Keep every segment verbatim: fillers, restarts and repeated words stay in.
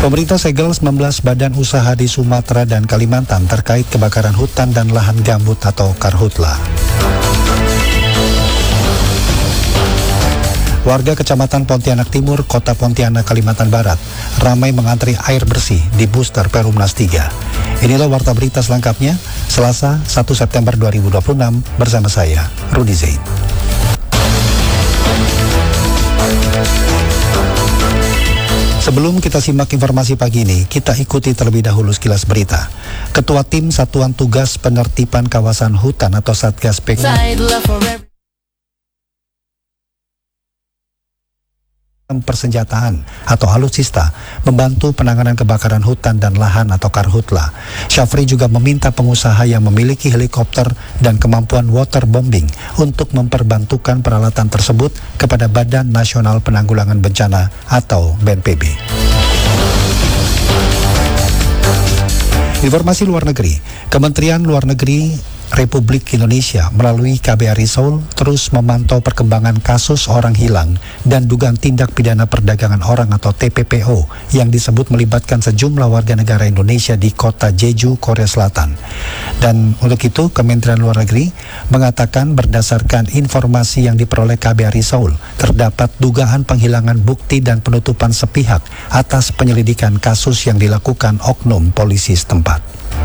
Pemerintah segel sembilan belas badan usaha di Sumatera dan Kalimantan terkait kebakaran hutan dan lahan gambut atau karhutla. Warga Kecamatan Pontianak Timur, Kota Pontianak, Kalimantan Barat, ramai mengantri air bersih di booster Perumnas tiga. Inilah warta berita selengkapnya, Selasa satu September dua ribu dua puluh enam, bersama saya, Rudi Zain. Sebelum kita simak informasi pagi ini, kita ikuti terlebih dahulu sekilas berita. Ketua Tim Satuan Tugas Penertiban Kawasan Hutan atau Satgas P K persenjataan atau alutsista membantu penanganan kebakaran hutan dan lahan atau karhutla. Syafri juga meminta pengusaha yang memiliki helikopter dan kemampuan waterbombing untuk memperbantukan peralatan tersebut kepada Badan Nasional Penanggulangan Bencana atau B N P B. Informasi luar negeri, Kementerian Luar Negeri Republik Indonesia melalui K B R I Seoul terus memantau perkembangan kasus orang hilang dan dugaan tindak pidana perdagangan orang atau T P P O yang disebut melibatkan sejumlah warga negara Indonesia di kota Jeju, Korea Selatan. Dan untuk itu Kementerian Luar Negeri mengatakan berdasarkan informasi yang diperoleh K B R I Seoul terdapat dugaan penghilangan bukti dan penutupan sepihak atas penyelidikan kasus yang dilakukan oknum polisi setempat.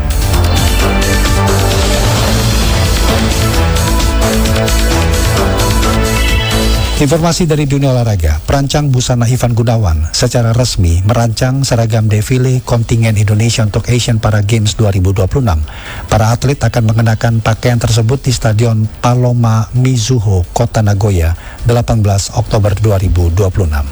Informasi dari dunia olahraga, perancang busana Ivan Gunawan secara resmi merancang seragam defile kontingen Indonesia untuk Asian Para Games dua ribu dua puluh enam. Para atlet akan mengenakan pakaian tersebut di Stadion Paloma Mizuho, Kota Nagoya, delapan belas Oktober dua ribu dua puluh enam.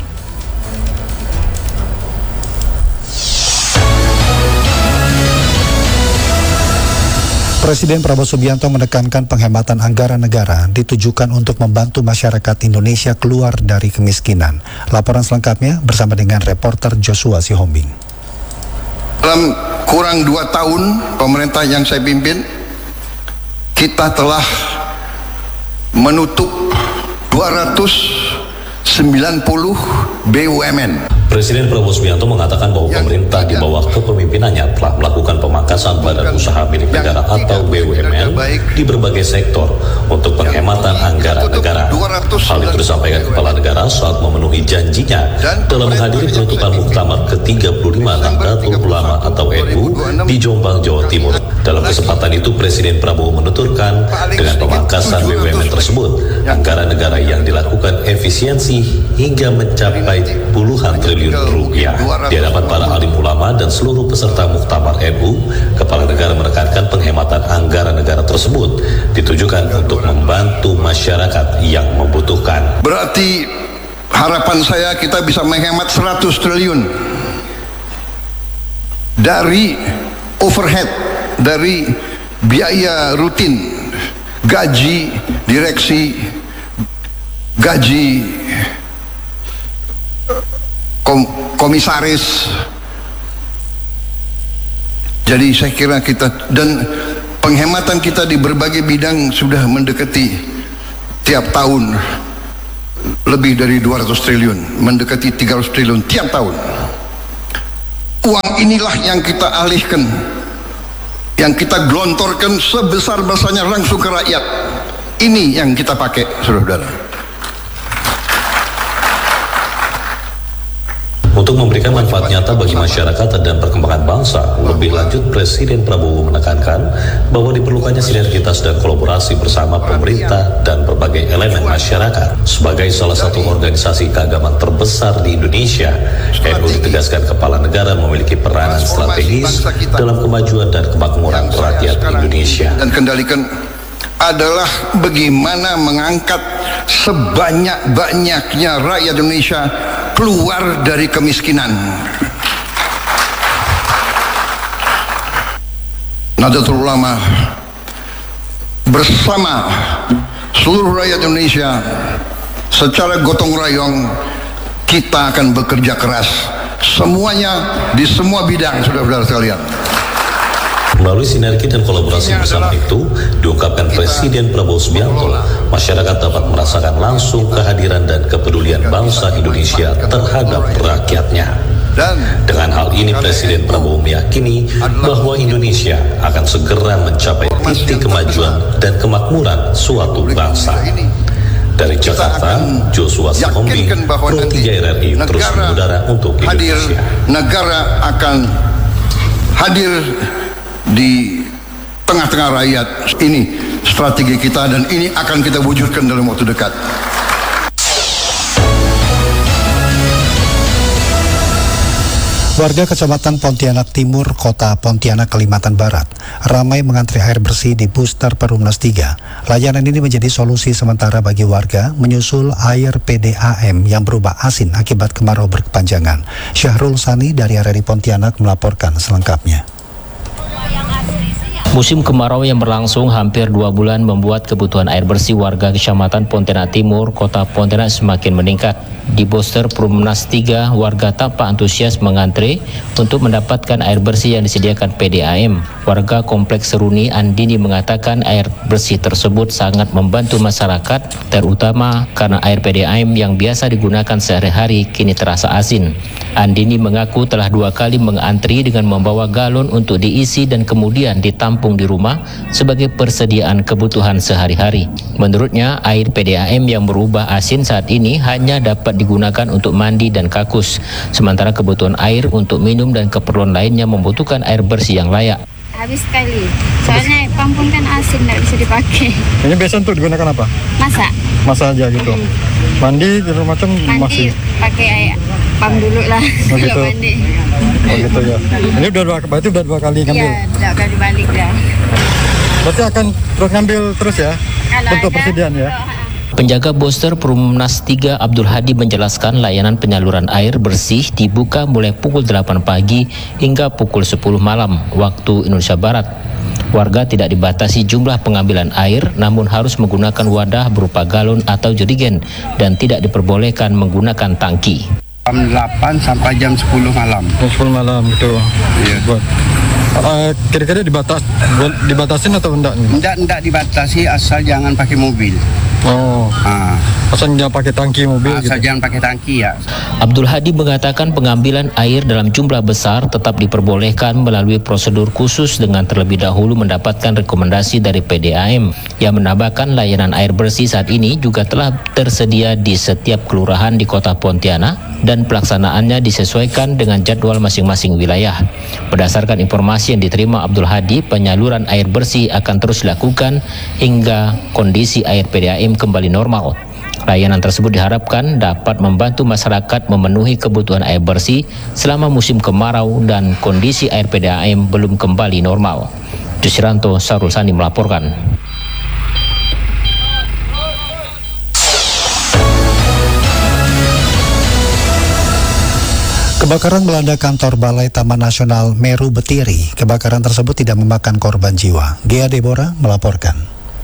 Presiden Prabowo Subianto menekankan penghematan anggaran negara ditujukan untuk membantu masyarakat Indonesia keluar dari kemiskinan. Laporan selengkapnya bersama dengan reporter Joshua Sihombing. Dalam kurang dua tahun pemerintah yang saya pimpin, kita telah menutup dua ratus sembilan puluh B U M N. Presiden Prabowo Subianto mengatakan bahwa pemerintah di bawah kepemimpinannya telah melakukan pemangkasan badan usaha milik negara atau B U M N di berbagai sektor untuk penghematan anggaran negara. Hal itu disampaikan Kepala Negara saat memenuhi janjinya dalam menghadiri penutupan Muktamar ke tiga puluh lima Nahdlatul Ulama atau N U di Jombang, Jawa Timur. Dalam kesempatan itu Presiden Prabowo menuturkan dengan pemangkasan B U M N tersebut, anggaran negara yang dilakukan efisiensi hingga mencapai puluhan triliun rupiah. Di hadapan para alim ulama dan seluruh peserta Muktamar N U, Kepala Negara menekankan penghematan anggaran negara tersebut ditujukan untuk membantu masyarakat yang membutuhkan. Berarti harapan saya kita bisa menghemat seratus triliun dari overhead, dari biaya rutin, gaji direksi, gaji kom komisaris. Jadi saya kira kita, dan penghematan kita di berbagai bidang sudah mendekati tiap tahun lebih dari dua ratus triliun, mendekati tiga ratus triliun tiap tahun. Uang inilah yang kita alihkan, yang kita gelontorkan sebesar-besarnya langsung ke rakyat. Ini yang kita pakai, saudara-saudara. Untuk memberikan manfaat nyata bagi masyarakat dan perkembangan bangsa, lebih lanjut Presiden Prabowo menekankan bahwa diperlukannya sinergitas dan kolaborasi bersama pemerintah dan berbagai elemen masyarakat. Sebagai salah satu organisasi keagamaan terbesar di Indonesia, N U ditegaskan Kepala Negara memiliki peranan strategis dalam kemajuan dan kemakmuran rakyat Indonesia. Dan kendalikan adalah bagaimana mengangkat sebanyak-banyaknya rakyat Indonesia keluar dari kemiskinan. Nahdlatul Ulama bersama seluruh rakyat Indonesia secara gotong royong kita akan bekerja keras semuanya di semua bidang, saudara-saudara sekalian. Melalui sinergi dan kolaborasi bersama itu, diungkapkan Presiden Prabowo Subianto, masyarakat dapat merasakan langsung kehadiran dan kepedulian bangsa Indonesia terhadap rakyatnya. Dengan Dengan hal ini Presiden Prabowo meyakini bahwa Indonesia akan segera mencapai titik kemajuan dan kemakmuran suatu bangsa. Dari Jakarta, Joshua Sihombing, Pro tiga R R I terus mengudara untuk hadir, Indonesia. Negara akan hadir di tengah-tengah rakyat. Ini strategi kita dan ini akan kita wujudkan dalam waktu dekat. Warga Kecamatan Pontianak Timur, Kota Pontianak, Kalimantan Barat, ramai mengantri air bersih di booster Perumnas tiga. Layanan ini menjadi solusi sementara bagi warga menyusul air P D A M yang berubah asin akibat kemarau berkepanjangan. Syahrul Sani dari R R I Pontianak melaporkan selengkapnya. Musim kemarau yang berlangsung hampir dua bulan membuat kebutuhan air bersih warga Kecamatan Pontianak Timur, Kota Pontianak semakin meningkat. Di booster Perumnas tiga, warga tampak antusias mengantre untuk mendapatkan air bersih yang disediakan P D A M. Warga Kompleks Seruni Andini mengatakan air bersih tersebut sangat membantu masyarakat, terutama karena air P D A M yang biasa digunakan sehari-hari kini terasa asin. Andini mengaku telah dua kali mengantri dengan membawa galon untuk diisi dan kemudian ditampung di rumah sebagai persediaan kebutuhan sehari-hari. Menurutnya, air P D A M yang berubah asin saat ini hanya dapat digunakan untuk mandi dan kakus, sementara kebutuhan air untuk minum dan keperluan lainnya membutuhkan air bersih yang layak. Habis sekali, soalnya pampun kan asin, tidak bisa dipakai. Ini biasa untuk digunakan apa? Masak. Masak aja gitu. Hmm. Mandi gitu macam mandi, masih. Pakai air pam dulu lah. Oh gitu. Mandi. Oh gitu ya. Ini udah dua, berarti udah dua kali ngambil. Iya, dua kali balik dah. Berarti akan terus ngambil terus ya? Kalau untuk ada, persediaan ya. Penjaga booster Perumnas tiga Abdul Hadi menjelaskan layanan penyaluran air bersih dibuka mulai pukul delapan pagi hingga pukul sepuluh malam waktu Indonesia Barat. Warga tidak dibatasi jumlah pengambilan air, namun harus menggunakan wadah berupa galon atau jerigen dan tidak diperbolehkan menggunakan tangki. Jam delapan sampai jam sepuluh malam. sepuluh malam gitu. Iya. Buat Uh, kira-kira dibatas, dibatasin atau enggak? Enggak, enggak dibatasi asal jangan pakai mobil. Oh, ah. asal jangan pakai tangki mobil. Asal gitu. jangan pakai tangki ya. Abdul Hadi mengatakan pengambilan air dalam jumlah besar tetap diperbolehkan melalui prosedur khusus dengan terlebih dahulu mendapatkan rekomendasi dari P D A M. Yang menambahkan layanan air bersih saat ini juga telah tersedia di setiap kelurahan di Kota Pontianak dan pelaksanaannya disesuaikan dengan jadwal masing-masing wilayah. Berdasarkan informasi yang diterima Abdul Hadi, penyaluran air bersih akan terus dilakukan hingga kondisi air P D A M kembali normal. Layanan tersebut diharapkan dapat membantu masyarakat memenuhi kebutuhan air bersih selama musim kemarau dan kondisi air P D A M belum kembali normal. Jusranto Sarulsani melaporkan. Kebakaran melanda kantor Balai Taman Nasional Meru Betiri. Kebakaran tersebut tidak memakan korban jiwa. Gea Deborah melaporkan.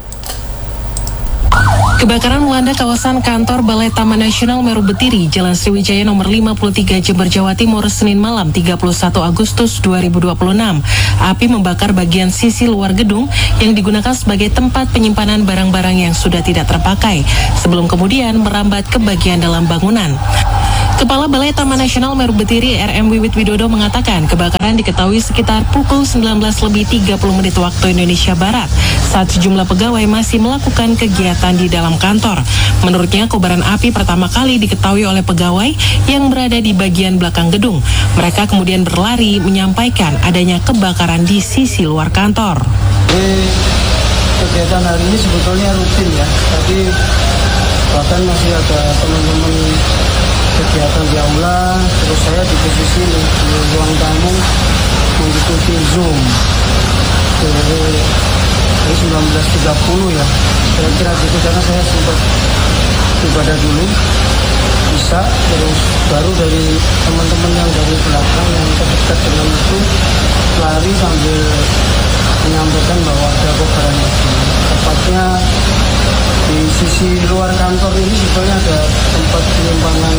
Kebakaran melanda kawasan kantor Balai Taman Nasional Meru Betiri, Jalan Sriwijaya nomor lima puluh tiga Jember, Jawa Timur, Senin malam tiga puluh satu Agustus dua ribu dua puluh enam. Api membakar bagian sisi luar gedung yang digunakan sebagai tempat penyimpanan barang-barang yang sudah tidak terpakai, sebelum kemudian merambat ke bagian dalam bangunan. Kepala Balai Taman Nasional Meru Betiri R M Wiwit Widodo mengatakan kebakaran diketahui sekitar pukul sembilan belas lebih tiga puluh menit waktu Indonesia Barat saat sejumlah pegawai masih melakukan kegiatan di dalam kantor. Menurutnya kobaran api pertama kali diketahui oleh pegawai yang berada di bagian belakang gedung. Mereka kemudian berlari menyampaikan adanya kebakaran di sisi luar kantor. Jadi, kegiatan hari ini sebetulnya rutin ya, tapi bahkan masih ada teman-teman kegiatan di aula, terus saya di posisi di, di ruang tamu mengikuti Zoom. Jadi, dari sembilan belas tiga puluh ya, kira-kira gitu, karena saya sempat ibadah dulu, bisa, terus baru dari teman-teman yang dari belakang yang terdekat dengan itu lari sambil menyampaikan bahwa ada kobaran api. Tepatnya di sisi luar kantor ini sebetulnya ada tempat penyimpanan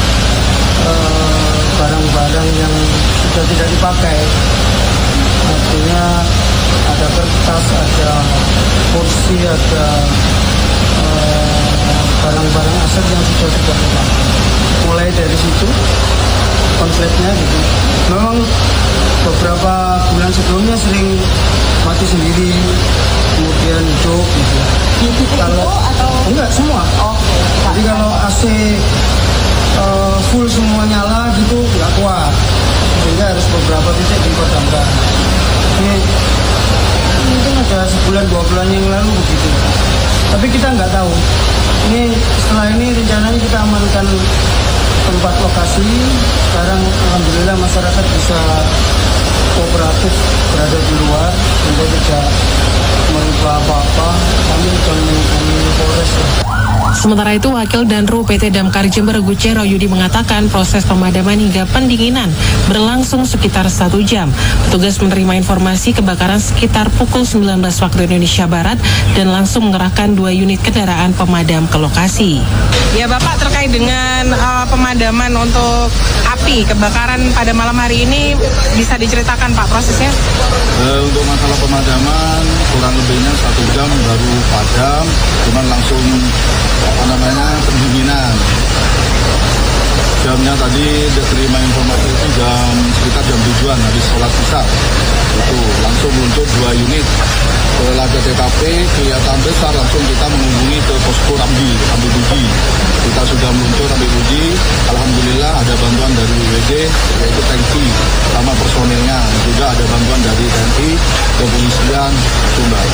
barang-barang uh, yang sudah tidak dipakai. Artinya ada kertas, ada kursi, ada uh, barang-barang aset yang sudah tidak dipakai. Mulai dari situ konsepnya gitu. Memang beberapa bulan sebelumnya sering mati sendiri, kemudian hidup gitu. Kalau atau enggak semua. Oke. Jadi kalau A C uh, full semua nyala gitu nggak kuat, sehingga harus beberapa titik dipadamkan. Ini mungkin ada sebulan dua bulan yang lalu begitu. Tapi kita nggak tahu. Ini setelah ini rencananya kita amankan tempat lokasi. Sekarang alhamdulillah masyarakat bisa kooperatif berada di luar untuk tidak merubah apa-apa. Kami sudah menghubungi Polres. Sementara itu, Wakil Danru P T Damkar Jember Gucero Yudi mengatakan proses pemadaman hingga pendinginan berlangsung sekitar satu jam. Petugas menerima informasi kebakaran sekitar pukul sembilan belas waktu Indonesia Barat dan langsung mengerahkan dua unit kendaraan pemadam ke lokasi. Ya Bapak, terkait dengan uh, pemadaman untuk api kebakaran pada malam hari ini bisa diceritakan Pak prosesnya? Uh, untuk masalah pemadaman kurang lebihnya satu jam baru padam, cuman langsung apa namanya pendinginan. Jamnya tadi diterima informasi itu jam sekitar jam tujuan habis sholat isya. Itu langsung untuk dua unit. Setelah ke T K P kelihatan besar, langsung kita menghubungi ke posko Rambi, Rambi Buji. Kita sudah meluncur Rambi Buji. Alhamdulillah ada bantuan dari W W D yaitu tanki sama personilnya. Juga ada bantuan dari T N I, kepolisian Sumbar.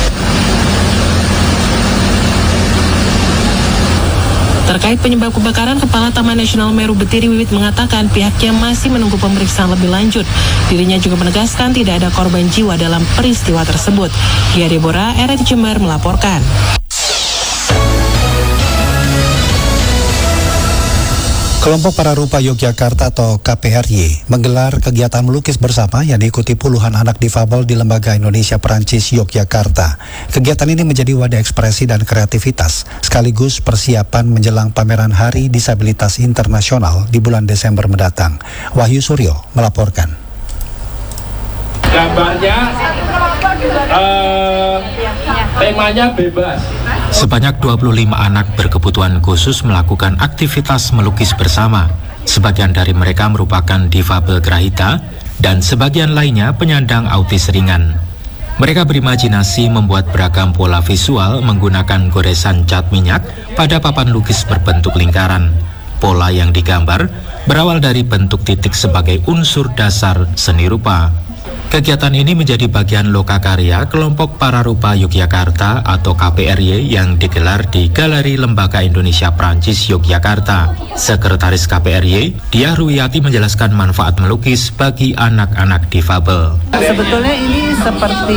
Terkait penyebab kebakaran, Kepala Taman Nasional Meru Betiri Wiwit mengatakan pihaknya masih menunggu pemeriksaan lebih lanjut. Dirinya juga menegaskan tidak ada korban jiwa dalam peristiwa tersebut. Gia Deborah, R R T Jember melaporkan. Kelompok Pararupa Yogyakarta atau K P R Y menggelar kegiatan melukis bersama yang diikuti puluhan anak difabel di Lembaga Indonesia Perancis Yogyakarta. Kegiatan ini menjadi wadah ekspresi dan kreativitas, sekaligus persiapan menjelang pameran Hari Disabilitas Internasional di bulan Desember mendatang. Wahyu Suryo melaporkan. Gambarnya, uh, temanya bebas. Sebanyak dua puluh lima anak berkebutuhan khusus melakukan aktivitas melukis bersama. Sebagian dari mereka merupakan difabel grahita dan sebagian lainnya penyandang autis ringan. Mereka berimajinasi membuat beragam pola visual menggunakan goresan cat minyak pada papan lukis berbentuk lingkaran. Pola yang digambar berawal dari bentuk titik sebagai unsur dasar seni rupa. Kegiatan ini menjadi bagian lokakarya kelompok Pararupa Yogyakarta atau K P R Y yang digelar di Galeri Lembaga Indonesia Perancis Yogyakarta. Sekretaris K P R Y, Diah Ruwiyati menjelaskan manfaat melukis bagi anak-anak difabel. Sebetulnya ini seperti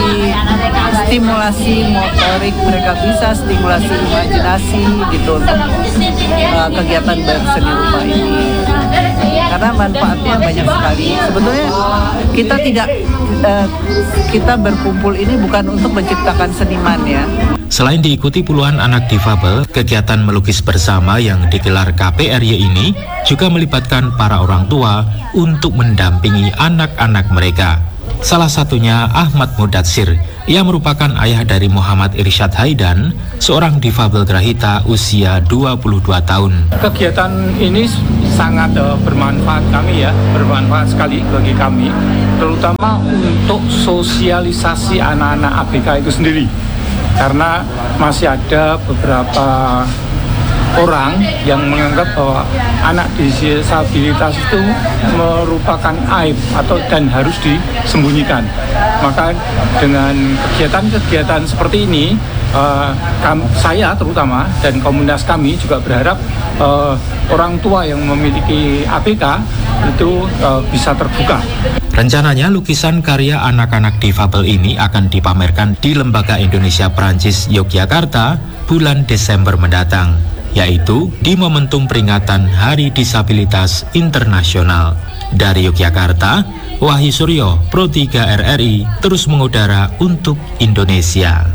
stimulasi motorik, mereka bisa stimulasi imajinasi gitu untuk uh, kegiatan berseni rupa ini. Karena manfaatnya banyak sekali. Sebetulnya kita tidak uh, kita berkumpul ini bukan untuk menciptakan seniman ya. Selain diikuti puluhan anak difabel, kegiatan melukis bersama yang digelar K P R Y ini juga melibatkan para orang tua untuk mendampingi anak-anak mereka. Salah satunya Ahmad Mudatsir. Ia merupakan ayah dari Muhammad Irsyad Haidan, seorang difabel grahita usia dua puluh dua tahun. Kegiatan ini sangat uh, bermanfaat kami ya, bermanfaat sekali bagi kami, terutama untuk sosialisasi anak-anak A B K itu sendiri. Karena masih ada beberapa orang yang menganggap bahwa anak disabilitas itu merupakan aib atau dan harus disembunyikan. Maka dengan kegiatan-kegiatan seperti ini, uh, kam, saya terutama dan komunitas kami juga berharap uh, orang tua yang memiliki A B K itu uh, bisa terbuka. Rencananya lukisan karya anak-anak difabel ini akan dipamerkan di Lembaga Indonesia Perancis Yogyakarta bulan Desember mendatang, yaitu di momentum peringatan Hari Disabilitas Internasional. Dari Yogyakarta, Wahyu Suryo, Pro tiga R R I, terus mengudara untuk Indonesia.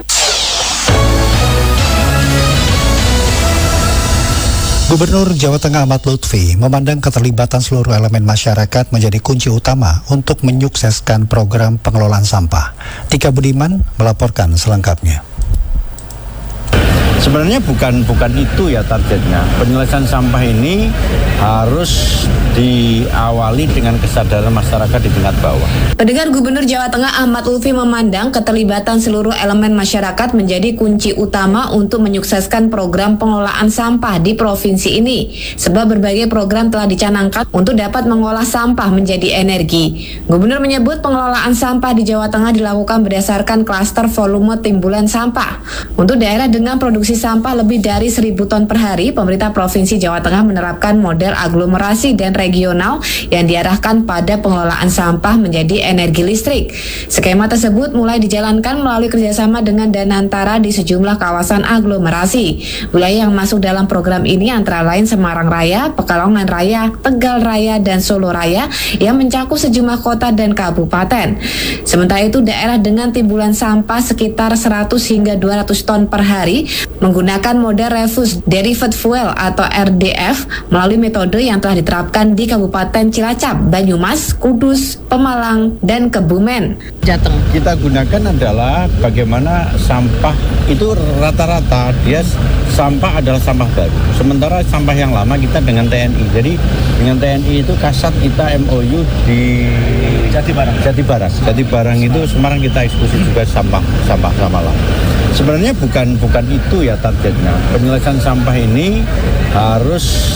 Gubernur Jawa Tengah Ahmad Lutfi memandang keterlibatan seluruh elemen masyarakat menjadi kunci utama untuk menyukseskan program pengelolaan sampah. Tika Budiman melaporkan selengkapnya. Sebenarnya bukan bukan itu ya targetnya. Penyelesaian sampah ini harus diawali dengan kesadaran masyarakat di tingkat bawah. Pendengar, Gubernur Jawa Tengah Ahmad Lutfi memandang keterlibatan seluruh elemen masyarakat menjadi kunci utama untuk menyukseskan program pengelolaan sampah di provinsi ini. Sebab berbagai program telah dicanangkan untuk dapat mengolah sampah menjadi energi. Gubernur menyebut pengelolaan sampah di Jawa Tengah dilakukan berdasarkan klaster volume timbulan sampah. Untuk daerah dengan produksi sampah lebih dari seribu ton per hari, pemerintah Provinsi Jawa Tengah menerapkan model aglomerasi dan regional yang diarahkan pada pengelolaan sampah menjadi energi listrik. Skema tersebut mulai dijalankan melalui kerjasama dengan Danantara di sejumlah kawasan aglomerasi. Wilayah yang masuk dalam program ini antara lain Semarang Raya, Pekalongan Raya, Tegal Raya, dan Solo Raya yang mencakup sejumlah kota dan kabupaten. Sementara itu daerah dengan timbulan sampah sekitar seratus hingga dua ratus ton per hari menggunakan model refuse derived fuel atau R D F melalui metode yang telah diterapkan di Kabupaten Cilacap, Banyumas, Kudus, Pemalang, dan Kebumen. Jateng. Kita gunakan adalah bagaimana sampah itu rata-rata dia sampah adalah sampah baru. Sementara sampah yang lama kita dengan T N I. Jadi dengan T N I itu kasat kita M O U di Jatibarang. Jatibarang. Jatibarang itu Semarang kita eksekusi juga sampah sampah sampah lama. Sebenarnya bukan bukan itu ya targetnya. Penyelesaian sampah ini harus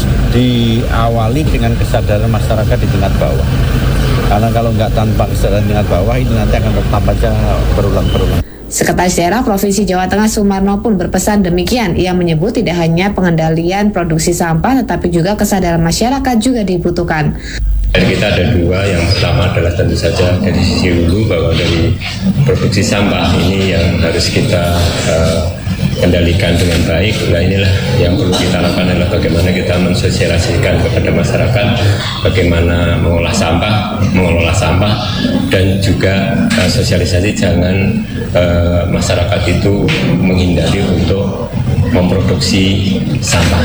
diawali dengan kesadaran masyarakat di tingkat bawah. Karena kalau nggak tanpa kesadaran tingkat bawah itu nanti akan tetap aja berulang-berulang. Sekretaris Daerah Provinsi Jawa Tengah Sumarno pun berpesan demikian. Ia menyebut tidak hanya pengendalian produksi sampah tetapi juga kesadaran masyarakat juga dibutuhkan. Dari kita ada dua, yang pertama adalah tentu saja dari sisi hulu bahwa dari produksi sampah ini yang harus kita uh, kendalikan dengan baik. Nah inilah yang perlu kita lakukan adalah bagaimana kita mensosialisasikan kepada masyarakat bagaimana mengolah sampah, mengelola sampah, dan juga uh, sosialisasi jangan uh, masyarakat itu menghindari untuk memproduksi sampah.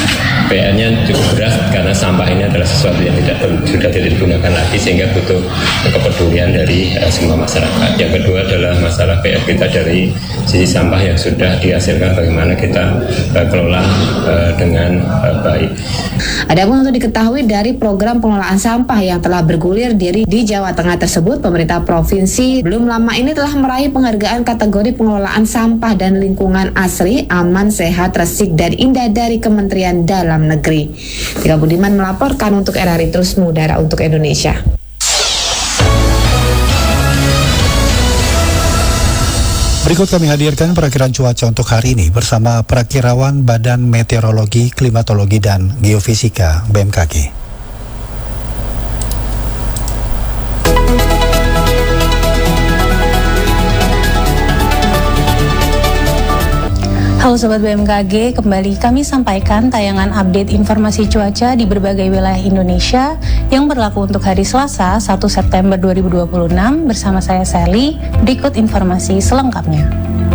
P R-nya cukup berat karena sampah ini adalah sesuatu yang tidak sudah tidak digunakan lagi sehingga butuh kepedulian dari uh, semua masyarakat. Yang kedua adalah masalah P R kita dari sisi sampah yang sudah dihasilkan bagaimana kita uh, kelola uh, dengan uh, baik. Adapun untuk diketahui dari program pengelolaan sampah yang telah bergulir diri di Jawa Tengah tersebut, pemerintah provinsi belum lama ini telah meraih penghargaan kategori pengelolaan sampah dan lingkungan asri, aman, sehat, resik, dan indah dari Kementerian Dalam Negeri. Tika Budiman melaporkan untuk R R I Terus Mengudara untuk Indonesia. Berikut kami hadirkan perakiran cuaca untuk hari ini bersama perakirawan Badan Meteorologi, Klimatologi, dan Geofisika B M K G. Halo Sobat B M K G, kembali kami sampaikan tayangan update informasi cuaca di berbagai wilayah Indonesia yang berlaku untuk hari Selasa satu September dua ribu dua puluh enam bersama saya Sally. Berikut informasi selengkapnya.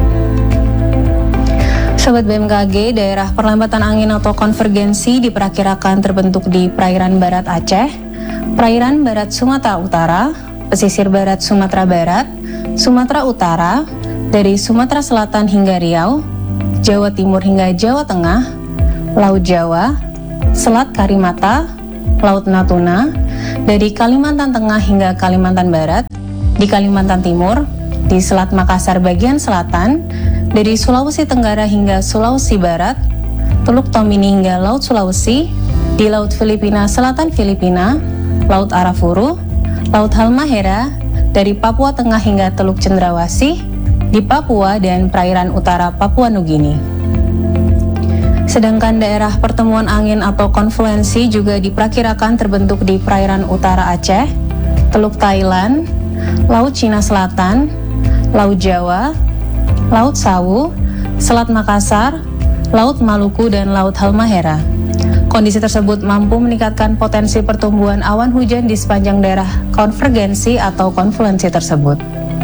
Sobat B M K G, daerah perlambatan angin atau konvergensi diperkirakan terbentuk di perairan barat Aceh, perairan barat Sumatera Utara, pesisir barat Sumatera Barat, Sumatera Utara, dari Sumatera Selatan hingga Riau, Jawa Timur hingga Jawa Tengah, Laut Jawa, Selat Karimata, Laut Natuna, dari Kalimantan Tengah hingga Kalimantan Barat, di Kalimantan Timur, di Selat Makassar bagian selatan, dari Sulawesi Tenggara hingga Sulawesi Barat, Teluk Tomini hingga Laut Sulawesi, di Laut Filipina Selatan Filipina, Laut Arafuru, Laut Halmahera, dari Papua Tengah hingga Teluk Cendrawasih, di Papua dan perairan utara Papua Nugini. Sedangkan daerah pertemuan angin atau konfluensi juga diperkirakan terbentuk di perairan utara Aceh, Teluk Thailand, Laut Cina Selatan, Laut Jawa, Laut Sawu, Selat Makassar, Laut Maluku, dan Laut Halmahera. Kondisi tersebut mampu meningkatkan potensi pertumbuhan awan hujan di sepanjang daerah konvergensi atau konfluensi tersebut.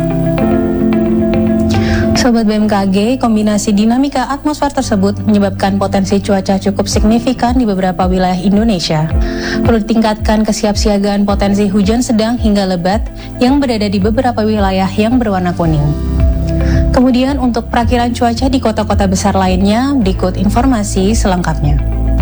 Sobat B M K G, kombinasi dinamika atmosfer tersebut menyebabkan potensi cuaca cukup signifikan di beberapa wilayah Indonesia. Perlu ditingkatkan kesiapsiagaan potensi hujan sedang hingga lebat yang berada di beberapa wilayah yang berwarna kuning. Kemudian untuk perakiran cuaca di kota-kota besar lainnya, berikut informasi selengkapnya.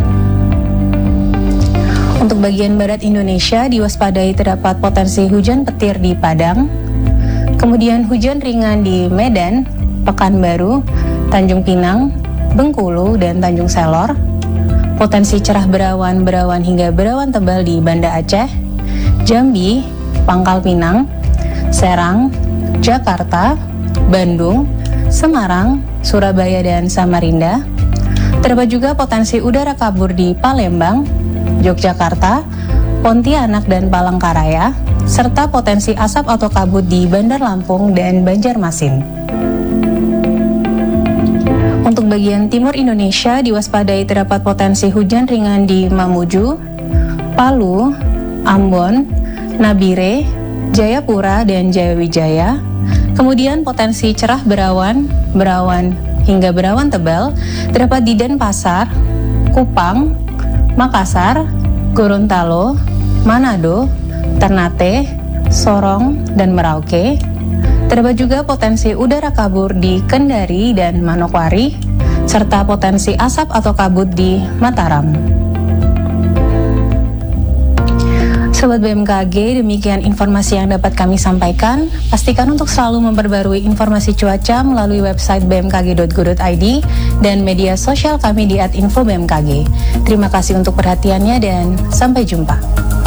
Untuk bagian barat Indonesia, diwaspadai terdapat potensi hujan petir di Padang, kemudian hujan ringan di Medan, Pekanbaru, Tanjung Pinang, Bengkulu, dan Tanjung Selor. Potensi cerah berawan, berawan hingga berawan tebal di Banda Aceh, Jambi, Pangkal Pinang, Serang, Jakarta, Bandung, Semarang, Surabaya, dan Samarinda. Terdapat juga potensi udara kabur di Palembang, Yogyakarta, Pontianak, dan Palangkaraya, serta potensi asap atau kabut di Bandar Lampung dan Banjarmasin. Untuk bagian timur Indonesia, diwaspadai terdapat potensi hujan ringan di Mamuju, Palu, Ambon, Nabire, Jayapura, dan Jayawijaya. Kemudian potensi cerah berawan, berawan hingga berawan tebal terdapat di Denpasar, Kupang, Makassar, Gorontalo, Manado, Ternate, Sorong, dan Merauke. Terdapat juga potensi udara kabur di Kendari dan Manokwari, serta potensi asap atau kabut di Mataram. Sobat B M K G, demikian informasi yang dapat kami sampaikan. Pastikan untuk selalu memperbarui informasi cuaca melalui website b m k g dot go dot i d dan media sosial kami di at info b m k g. Terima kasih untuk perhatiannya dan sampai jumpa.